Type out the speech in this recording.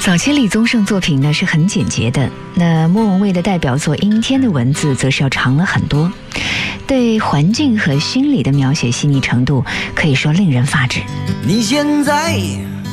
早期李宗盛作品呢是很简洁的，那莫文蔚的代表作《阴天》的文字则是要长了很多，对环境和心理的描写细腻程度可以说令人发指。 你现在